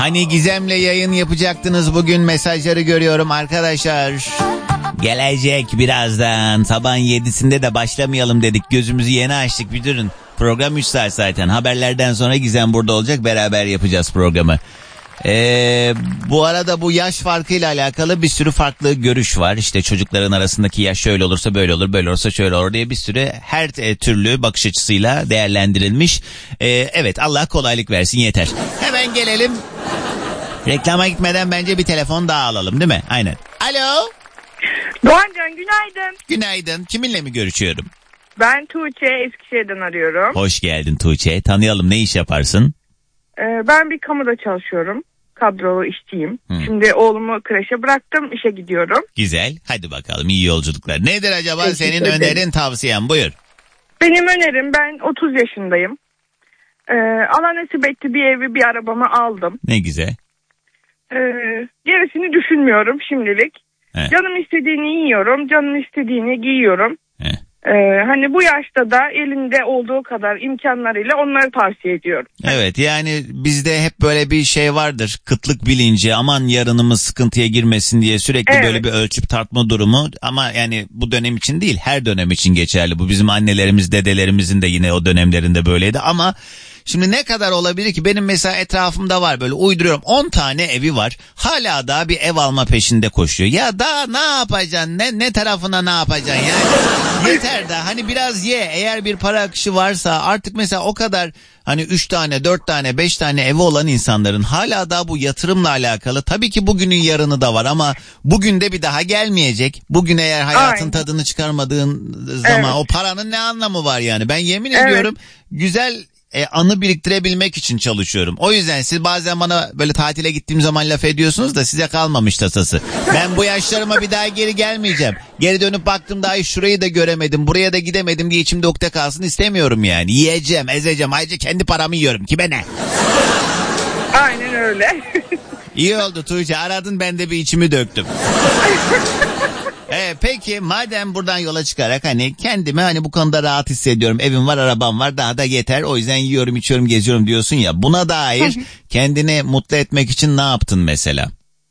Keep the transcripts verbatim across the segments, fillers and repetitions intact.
Hani Gizem'le yayın yapacaktınız bugün, mesajları görüyorum arkadaşlar. Gelecek birazdan. Sabahın yedisinde de başlamayalım dedik. Gözümüzü yeni açtık, bir durun. Program üç saat zaten. Haberlerden sonra Gizem burada olacak. Beraber yapacağız programı. Ee, bu arada bu yaş farkıyla alakalı bir sürü farklı görüş var. İşte çocukların arasındaki yaş şöyle olursa böyle olur, böyle olursa şöyle olur diye bir sürü her türlü bakış açısıyla değerlendirilmiş. Ee, evet, Allah kolaylık versin yeter. Hemen gelelim. Reklama gitmeden bence bir telefon daha alalım, değil mi? Aynen. Alo. Doğancan günaydın. Günaydın. Kiminle mi görüşüyorum? Ben Tuğçe, Eskişehir'den arıyorum. Hoş geldin Tuğçe. Tanıyalım, ne iş yaparsın? Ee, ben bir kamuda çalışıyorum. Kadrolu işçiyim. Hmm. Şimdi oğlumu kreşe bıraktım, işe gidiyorum. Güzel. Hadi bakalım, iyi yolculuklar. Nedir acaba Teşekkür senin ederim. önerin, tavsiyen? Buyur. Benim önerim, ben otuz yaşındayım. Ee, Allah nasip etti, bir evi bir arabamı aldım. Ne güzel. Ee, gerisini düşünmüyorum şimdilik. He. Canım istediğini yiyorum, canım istediğini giyiyorum. Ee, hani bu yaşta da elinde olduğu kadar imkanlarıyla onları tavsiye ediyorum. Evet, yani bizde hep böyle bir şey vardır, kıtlık bilinci, aman yarınımız sıkıntıya girmesin diye sürekli evet. böyle bir ölçüp tartma durumu, ama yani bu dönem için değil, her dönem için geçerli bu. Bizim annelerimiz, dedelerimizin de yine o dönemlerinde böyleydi, ama şimdi ne kadar olabilir ki? Benim mesela etrafımda var, böyle uyduruyorum, on tane evi var, hala daha bir ev alma peşinde koşuyor. Ya daha ne yapacaksın, ne, ne tarafına ne yapacaksın yani? Yeter daha, hani biraz ye, eğer bir para akışı varsa artık. Mesela o kadar hani üç tane, dört tane, beş tane evi olan insanların hala daha bu yatırımla alakalı, tabii ki bugünün yarını da var ama bugün de bir daha gelmeyecek. Bugün eğer hayatın Aynen. tadını çıkarmadığın zaman evet. o paranın ne anlamı var yani? Ben yemin evet. ediyorum güzel E, anı biriktirebilmek için çalışıyorum. O yüzden siz bazen bana böyle tatile gittiğim zaman laf ediyorsunuz da size kalmamış tasası. Ben bu yaşlarıma bir daha geri gelmeyeceğim. Geri dönüp baktım, daha şurayı da göremedim, buraya da gidemedim diye içimde ukde kalsın istemiyorum yani. Yiyeceğim, ezeceğim, ayrıca kendi paramı yiyorum, kime ne? Aynen öyle. İyi oldu Tuğçe, aradın, ben de bir içimi döktüm. Evet, peki madem buradan yola çıkarak hani kendimi hani bu konuda rahat hissediyorum, evim var, arabam var, daha da yeter, o yüzden yiyorum, içiyorum, geziyorum diyorsun ya, buna dair kendini mutlu etmek için ne yaptın mesela?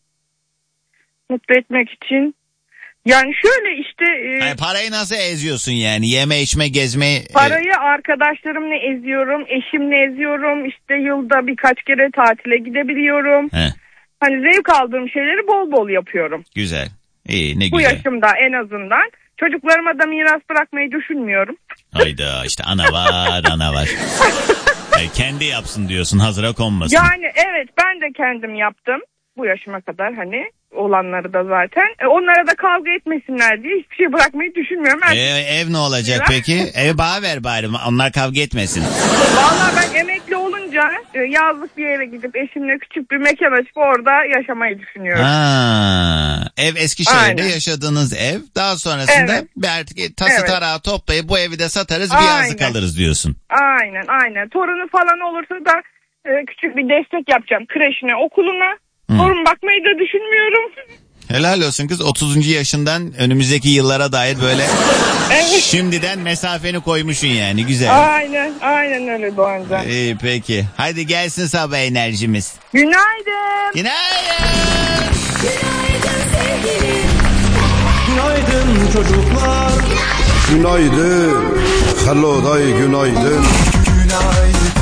Mutlu etmek için yani şöyle işte e, yani parayı nasıl eziyorsun yani, yeme içme gezme? Parayı e... arkadaşlarımla eziyorum, eşimle eziyorum, işte yılda birkaç kere tatile gidebiliyorum. He. Hani zevk aldığım şeyleri bol bol yapıyorum. Güzel. İyi, ne güzel. Bu yaşımda en azından. Çocuklarıma da miras bırakmayı düşünmüyorum. Hayda, işte ana var, ana var. Yani kendi yapsın diyorsun, hazıra konmasın. Yani evet, ben de kendim yaptım bu yaşıma kadar, hani olanları da zaten. E, onlara da kavga etmesinler diye hiçbir şey bırakmayı düşünmüyorum. E, ev ne olacak miras peki? Ev bana ver bari, onlar kavga etmesin. Vallahi ben emekli olunca e, yazlık bir yere gidip eşimle küçük bir mekan açıp orada yaşamayı düşünüyorum. Ha, ev Eskişehir'de Aynen. yaşadığınız ev. Daha sonrasında evet. bir artık tası evet. tarağı toplayıp bu evi de satarız, bir yazlık alırız diyorsun. Aynen aynen. Torunu falan olursa da e, küçük bir destek yapacağım kreşine, okuluna. Hmm. Torun bakmayı da düşünmüyorum. Helal olsun kız, otuzuncu yaşından önümüzdeki yıllara dair böyle evet. şimdiden mesafeni koymuşsun yani, güzel. Aynen aynen öyle Doğancan. İyi peki, hadi gelsin sabah enerjimiz. Günaydın. Günaydın. Günaydın sevgilim. Günaydın çocuklar. Günaydın. Hello day, günaydın. Günaydın.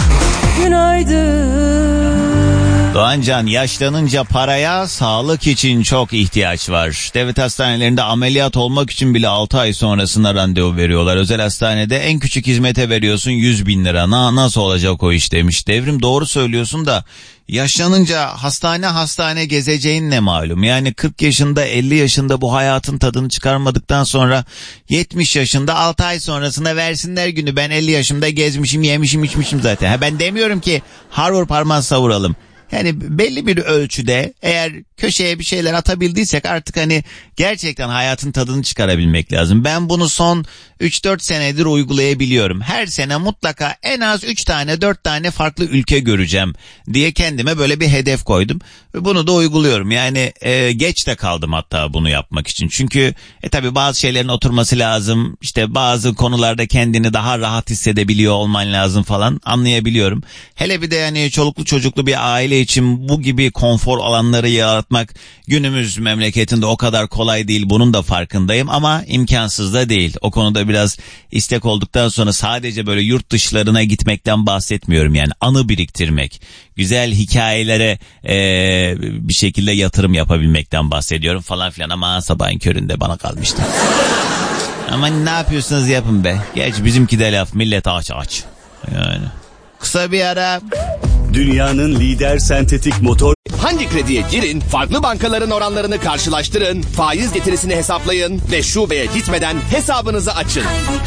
Günaydın. Doğancan, yaşlanınca paraya sağlık için çok ihtiyaç var. Devlet hastanelerinde ameliyat olmak için bile altı ay sonrasında randevu veriyorlar. Özel hastanede en küçük hizmete veriyorsun yüz bin lira. Na, nasıl olacak o iş demiş. Devrim, doğru söylüyorsun da yaşlanınca hastane hastane gezeceğin ne malum? Yani kırk yaşında, elli yaşında bu hayatın tadını çıkarmadıktan sonra yetmiş yaşında altı ay sonrasında versinler günü. Ben elli yaşımda gezmişim, yemişim, içmişim zaten. Ha, ben demiyorum ki har vur parmağı savuralım. Yani belli bir ölçüde eğer köşeye bir şeyler atabildiysek artık hani gerçekten hayatın tadını çıkarabilmek lazım. Ben bunu son üç dört senedir uygulayabiliyorum. Her sene mutlaka en az üç tane dört tane farklı ülke göreceğim diye kendime böyle bir hedef koydum. Ve bunu da uyguluyorum. Yani e, geç de kaldım hatta bunu yapmak için. Çünkü e, tabii bazı şeylerin oturması lazım. İşte bazı konularda kendini daha rahat hissedebiliyor olman lazım falan, anlayabiliyorum. Hele bir de yani çoluklu çocuklu bir aile için bu gibi konfor alanları yaratmak günümüz memleketinde o kadar kolay değil. Bunun da farkındayım ama imkansız da değil. O konuda biraz istek olduktan sonra sadece böyle yurt dışlarına gitmekten bahsetmiyorum. Yani anı biriktirmek, güzel hikayelere ee, bir şekilde yatırım yapabilmekten bahsediyorum falan filan. Ama sabahın köründe bana kalmıştı. Ama ne yapıyorsunuz yapın be. Geç bizimki de laf, millet aç aç. Yani kısa bir ara. Dünyanın lider sentetik motor. Hangi krediye girin, farklı bankaların oranlarını karşılaştırın, faiz getirisini hesaplayın ve şubeye gitmeden hesabınızı açın.